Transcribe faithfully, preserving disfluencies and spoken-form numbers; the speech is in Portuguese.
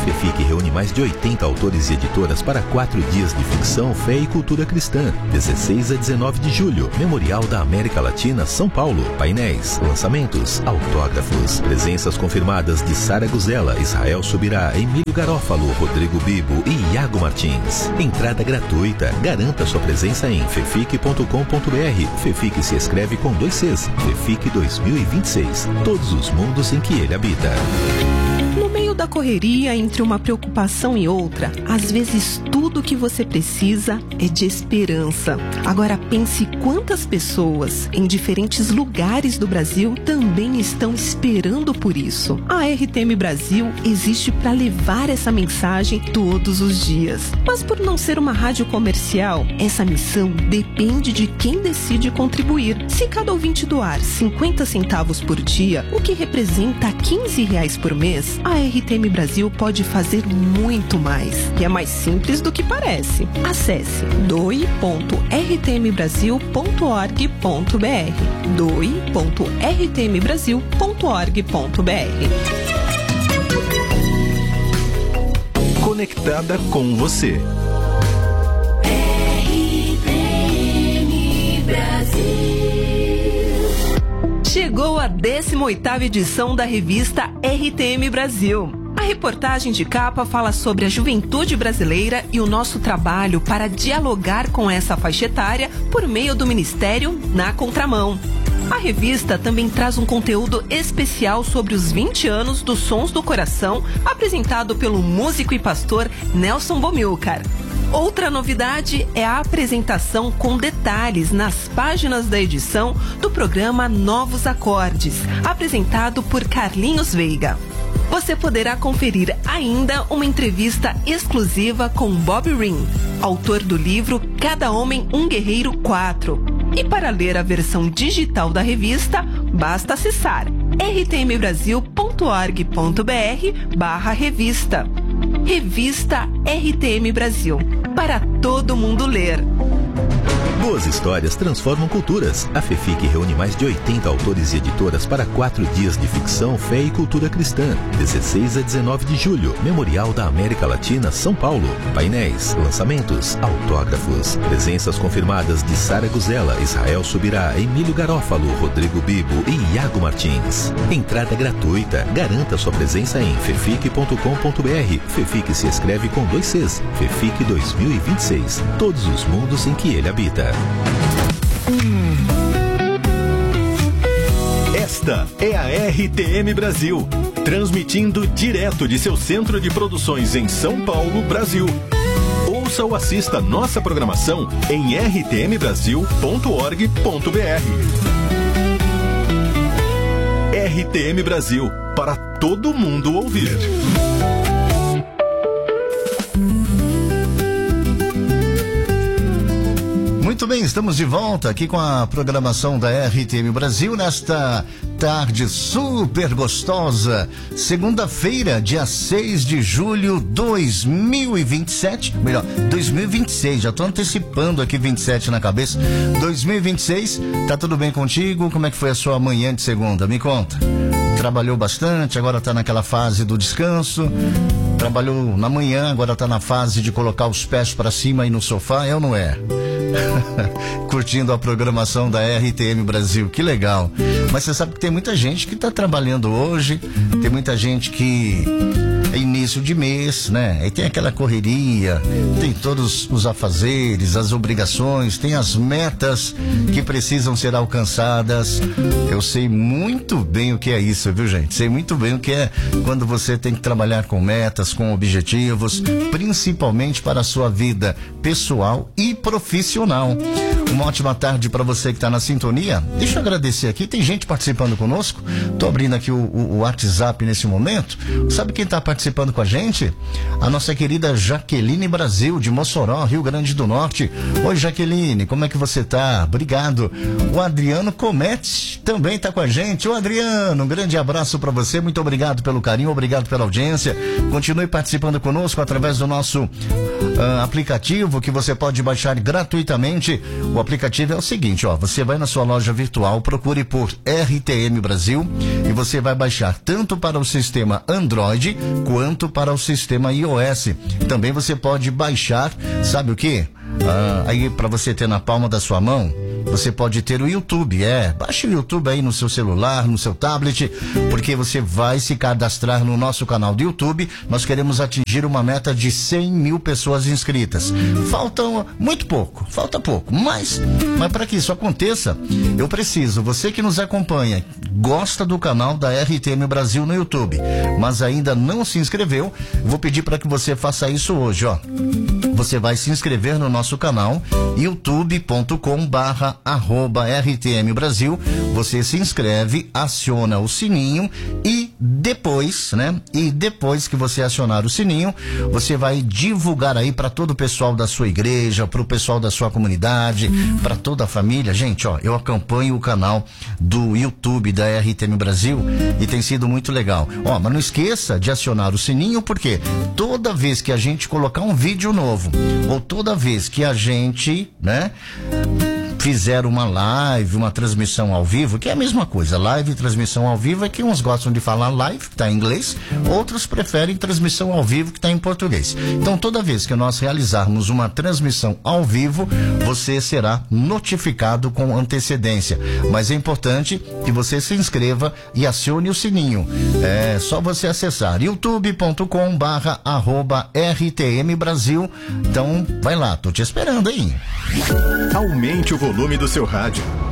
FEFIC reúne mais de oitenta autores e editoras para quatro dias de ficção, fé e cultura cristã. dezesseis a dezenove de julho, Memorial da América Latina, São Paulo. Painéis, lançamentos, autógrafos. Presenças confirmadas de Sara Guzella, Israel Subirá, Emílio Garófalo, Rodrigo Bibo e Iago Martins. Entrada gratuita. Garanta sua presença em fefic ponto com ponto br. FEFIC se escreve com dois Cs. FEFIC dois mil e vinte e seis. Todos os mundos em que ele habita. No meio da correria, entre uma preocupação e outra, às vezes tudo que você precisa é de esperança. Agora pense quantas pessoas em diferentes lugares do Brasil também estão esperando por isso. A R T M Brasil existe para levar essa mensagem todos os dias. Mas por não ser uma rádio comercial, essa missão depende de quem decide contribuir. Se cada ouvinte doar cinquenta centavos por dia, o que representa quinze reais por mês, a R T M Brasil pode fazer muito mais. E é mais simples do que parece. Acesse doe ponto r t m brasil ponto org ponto br. doe ponto r t m brasil ponto org ponto br. Conectada com você. R T M Brasil. Chegou a décima oitava edição da revista R T M Brasil. A reportagem de capa fala sobre a juventude brasileira e o nosso trabalho para dialogar com essa faixa etária por meio do Ministério Na Contramão. A revista também traz um conteúdo especial sobre os vinte anos dos Sons do Coração, apresentado pelo músico e pastor Nelson Bomilcar. Outra novidade é a apresentação com detalhes nas páginas da edição do programa Novos Acordes, apresentado por Carlinhos Veiga. Você poderá conferir ainda uma entrevista exclusiva com Bob Ring, autor do livro Cada Homem um Guerreiro quatro. E para ler a versão digital da revista, basta acessar r t m brasil ponto org ponto br barra revista. Revista R T M Brasil, para todo mundo ler. Boas histórias transformam culturas. A FEFIC reúne mais de oitenta autores e editoras para quatro dias de ficção, fé e cultura cristã. dezesseis a dezenove de julho, Memorial da América Latina, São Paulo. Painéis, lançamentos, autógrafos. Presenças confirmadas de Sara Guzella, Israel Subirá, Emílio Garófalo, Rodrigo Bibo e Iago Martins. Entrada gratuita. Garanta sua presença em fefic ponto com ponto br. FEFIC se escreve com dois Cs. FEFIC dois mil e vinte e seis. Todos os mundos em que ele habita. Esta é a R T M Brasil, transmitindo direto de seu centro de produções em São Paulo, Brasil. Ouça ou assista nossa programação em r t m brasil ponto org ponto br. R T M Brasil, para todo mundo ouvir. Muito bem, estamos de volta aqui com a programação da R T M Brasil nesta tarde super gostosa, segunda-feira, dia seis de julho de dois mil e vinte e sete, melhor, dois mil e vinte e seis, já tô antecipando aqui vinte e sete na cabeça, dois mil e vinte e seis, tá tudo bem contigo? Como é que foi a sua manhã de segunda? Me conta. Trabalhou bastante, agora tá naquela fase do descanso, trabalhou na manhã, agora tá na fase de colocar os pés para cima aí no sofá, é ou não é? Curtindo a programação da R T M Brasil, que legal. Mas você sabe que tem muita gente que está trabalhando hoje, tem muita gente que é início de mês, né? Aí tem aquela correria, tem todos os afazeres, as obrigações, tem as metas que precisam ser alcançadas. Eu sei muito bem o que é isso, viu, gente? Sei muito bem o que é quando você tem que trabalhar com metas, com objetivos, principalmente para a sua vida pessoal e profissional. Uma ótima tarde para você que está na sintonia. Deixa eu agradecer aqui, tem gente participando conosco. Tô abrindo aqui o, o, o WhatsApp nesse momento. Sabe quem está participando com a gente? A nossa querida Jaqueline Brasil, de Mossoró, Rio Grande do Norte. Oi, Jaqueline, como é que você tá? Obrigado. O Adriano Comete também está com a gente. Ô, Adriano, um grande abraço para você. Muito obrigado pelo carinho, obrigado pela audiência. Continue participando conosco através do nosso uh, aplicativo que você pode baixar gratuitamente. O aplicativo é o seguinte, ó, você vai na sua loja virtual, procure por R T M Brasil e você vai baixar tanto para o sistema Android quanto para o sistema iOS. Também você pode baixar, sabe o que? Ah, aí para você ter na palma da sua mão, você pode ter o YouTube, é, baixe o YouTube aí no seu celular, no seu tablet, porque você vai se cadastrar no nosso canal do YouTube. Nós queremos atingir uma meta de cem mil pessoas inscritas. Faltam muito pouco, falta pouco, mas, mas para que isso aconteça, eu preciso, você que nos acompanha, gosta do canal da R T M Brasil no YouTube, mas ainda não se inscreveu, vou pedir para que você faça isso hoje, ó. Você vai se inscrever no nosso canal youtube ponto com barra arroba R T M Brasil. Você se inscreve, aciona o sininho e depois, né? E depois que você acionar o sininho, você vai divulgar aí para todo o pessoal da sua igreja, para o pessoal da sua comunidade, para toda a família. Gente, ó, eu acompanho o canal do YouTube da R T M Brasil e tem sido muito legal. Ó, mas não esqueça de acionar o sininho, porque toda vez que a gente colocar um vídeo novo, ou toda vez que a gente, né, fizer uma live, uma transmissão ao vivo, que é a mesma coisa, live e transmissão ao vivo, é que uns gostam de falar live, que está em inglês, outros preferem transmissão ao vivo, que está em português. Então, toda vez que nós realizarmos uma transmissão ao vivo, você será notificado com antecedência. Mas é importante que você se inscreva e acione o sininho. É só você acessar youtube ponto com barra arroba R T M Brasil. Então, vai lá, tô te esperando aí. Aumente o volume do seu rádio.